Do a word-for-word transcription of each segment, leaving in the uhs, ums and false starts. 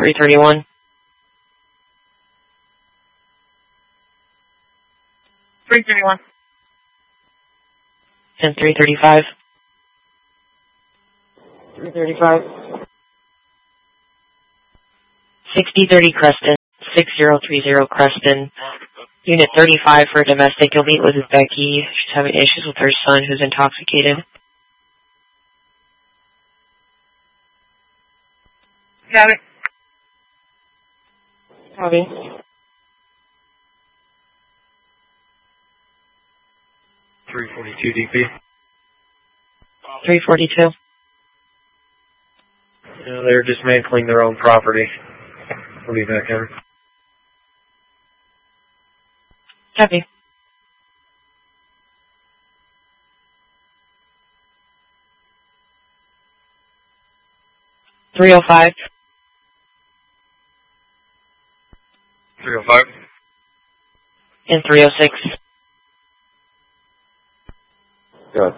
three thirty-one. three thirty-one. And three thirty-five. three thirty-five. sixty thirty Creston. six zero three zero Creston. Unit thirty-five for domestic. You'll meet with Becky. She's having issues with her son who's intoxicated. Got it. Copy. three forty-two D P. three forty-two. Yeah, they're dismantling their own property. We'll be back in. Copy. three oh five. three oh five. And three oh six. Good.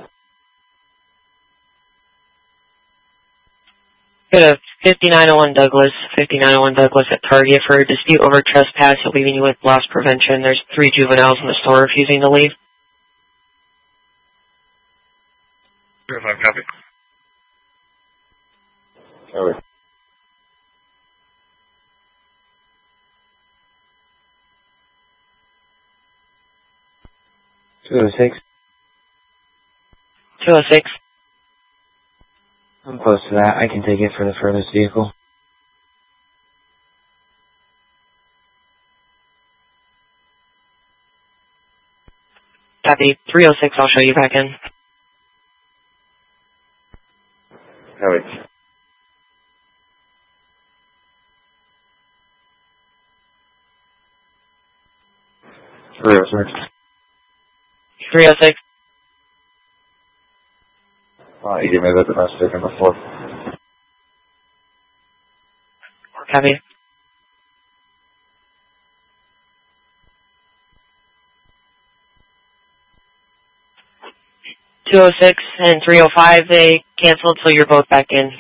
Got a fifty-nine oh one Douglas, fifty-nine oh one Douglas at Target for a dispute over trespass. He'll be leaving you with loss prevention. There's three juveniles in the store refusing to leave. three oh five, copy. Copy. two oh six. two oh six. I'm close to that. I can take it for the furthest vehicle. Copy. three oh six, I'll show you back in. Copy. three oh six. three oh six. Oh, you gave me the domestic on the floor. Copy. two oh six and three oh five, they canceled, so you're both back in.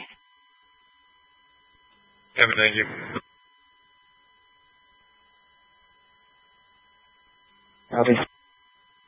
Kevin, thank you. Copy.